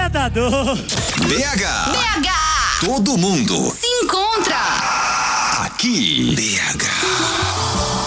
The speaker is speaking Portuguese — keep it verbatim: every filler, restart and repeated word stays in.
agradador. B H. B H. Todo mundo Se encontra aqui. B H.